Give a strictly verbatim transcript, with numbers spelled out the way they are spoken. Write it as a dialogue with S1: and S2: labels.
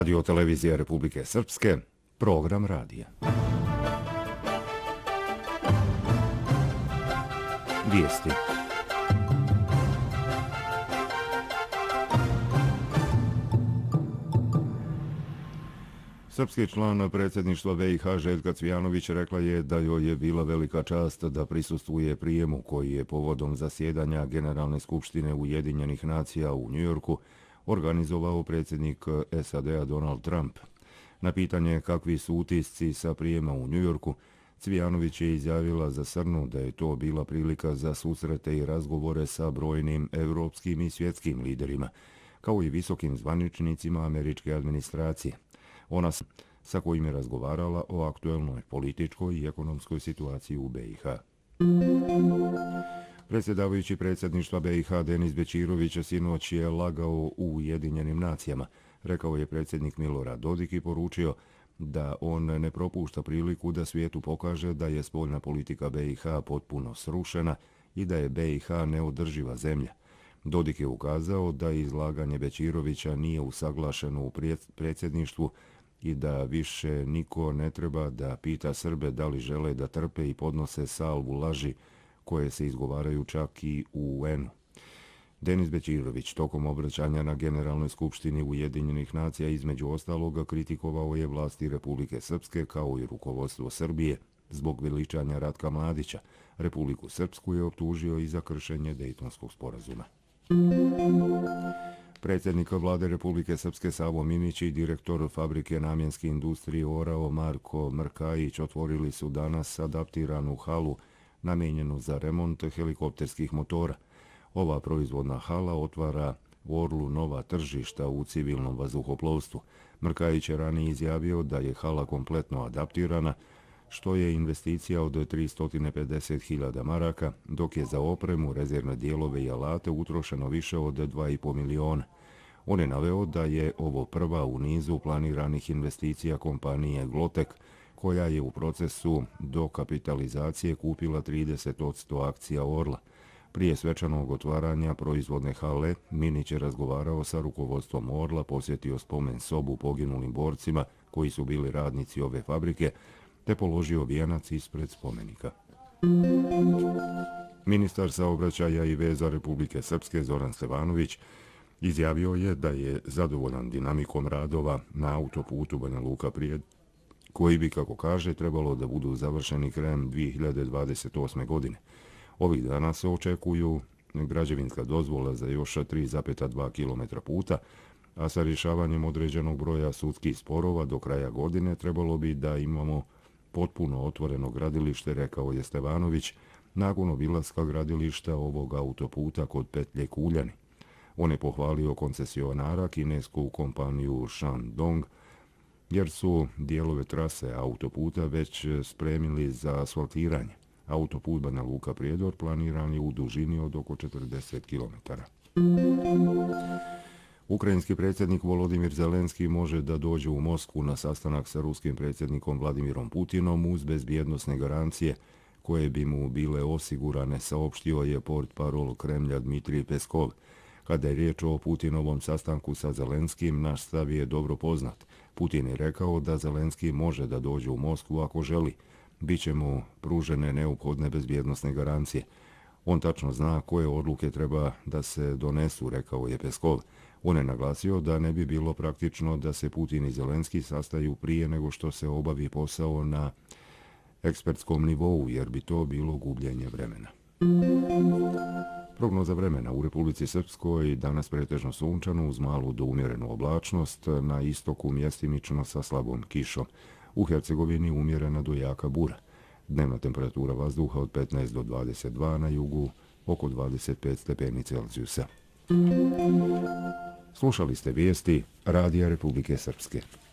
S1: Radio Televizija Republike Srpske, program radija. Vijesti. Srpski član predsjedništva B i H Željka Cvijanović rekla je da joj je bila velika čast da prisustvuje prijemu koji je povodom zasjedanja Generalne skupštine Ujedinjenih nacija u Njujorku organizovao predsjednik S A D-a Donald Trump. Na pitanje kakvi su utisci sa prijema u Njujorku, Cvijanović je izjavila za Srnu da je to bila prilika za susrete i razgovore sa brojnim evropskim i svjetskim liderima, kao i visokim zvaničnicima američke administracije. Ona sa kojim je razgovarala o aktuelnoj političkoj i ekonomskoj situaciji u B i H. Predsjedavajući predsjedništva B i H Denis Bećirović sinoć je lagao u Ujedinjenim nacijama. Rekao je predsjednik Milorad Dodik i poručio da on ne propušta priliku da svijetu pokaže da je spoljna politika B i H potpuno srušena i da je B i H neodrživa zemlja. Dodik je ukazao da izlaganje Bećirovića nije usaglašeno u predsjedništvu i da više niko ne treba da pita Srbe da li žele da trpe i podnose salvu laži koje se izgovaraju čak i u U N-u. Denis Bećirović tokom obraćanja na Generalnoj skupštini Ujedinjenih nacija između ostaloga kritikovao je vlasti Republike Srpske kao i rukovodstvo Srbije zbog veličanja Ratka Mladića. Republiku Srpsku je optužio i za kršenje Dejtonskog sporazuma. Predsjednik vlade Republike Srpske Savo Minić i direktor fabrike namjenske industrije Orao Marko Mrkajić otvorili su danas adaptiranu halu namijenjenu za remont helikopterskih motora. Ova proizvodna hala otvara Orlu nova tržišta u civilnom vazduhoplovstvu. Mrkajić je ranije izjavio da je hala kompletno adaptirana, što je investicija od tristo pedeset hiljada maraka, dok je za opremu, rezervne dijelove i alate utrošeno više od dva i po miliona. On je naveo da je ovo prva u nizu planiranih investicija kompanije Glotek, koja je u procesu dokapitalizacije kupila trideset posto akcija Orla. Prije svečanog otvaranja proizvodne hale, Minić je razgovarao sa rukovodstvom Orla, posjetio spomen sobu poginulim borcima koji su bili radnici ove fabrike, te položio vijenac ispred spomenika. Ministar saobraćaja i veza Republike Srpske Zoran Stevanović izjavio je da je zadovoljan dinamikom radova na autoputu Banja Luka-Prijedor, koji bi, kako kaže, trebalo da budu završeni krajem dvije hiljade dvadeset osme. godine. Ovih dana se očekuju građevinska dozvola za još tri zarez dva kilometra puta, a sa rješavanjem određenog broja sudskih sporova do kraja godine trebalo bi da imamo potpuno otvoreno gradilište, rekao je Stevanović, nakon obilaska gradilišta ovog autoputa kod petlje Kuljani. On je pohvalio koncesionara, kinesku kompaniju Shandong, jer su dijelove trase autoputa već spremili za asfaltiranje. Autoput Banja Luka-Prijedor planiran je u dužini od oko četrdeset kilometara. Ukrajinski predsjednik Volodimir Zelenski može da dođe u Moskvu na sastanak sa ruskim predsjednikom Vladimirom Putinom uz bezbjednosne garancije koje bi mu bile osigurane, saopštio je portparol Kremlja Dmitrij Peskov. Kada je riječ o Putinovom sastanku sa Zelenskim, naš stav je dobro poznat. Putin je rekao da Zelenski može da dođe u Moskvu ako želi. Biće mu pružene neophodne bezbjednosne garancije. On tačno zna koje odluke treba da se donesu, rekao je Peskov. On je naglasio da ne bi bilo praktično da se Putin i Zelenski sastaju prije nego što se obavi posao na ekspertskom nivou, jer bi to bilo gubljenje vremena. Prognoza vremena u Republici Srpskoj danas pretežno sunčano uz malu do umjerenu oblačnost, na istoku mjestimično sa slabom kišom. U Hercegovini umjerena do jaka bura. Dnevna temperatura vazduha od petnaest do dvadeset dva, na jugu oko dvadeset pet stepeni Celzijusa. Slušali ste vijesti Radija Republike Srpske.